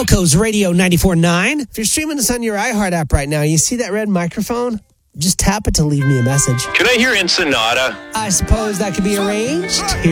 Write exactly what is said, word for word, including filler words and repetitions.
Coco's Radio ninety-four point nine. If you're streaming this on your iHeart app right now, you see that red microphone? Just tap it to leave me a message. Can I hear Ensenada? I suppose that could be arranged. Here